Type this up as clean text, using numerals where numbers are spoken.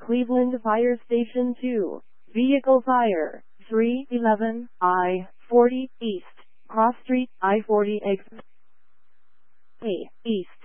Cleveland Fire Station 2. Vehicle fire. 311 I-40 East. Cross Street, I-40 exit. A. East.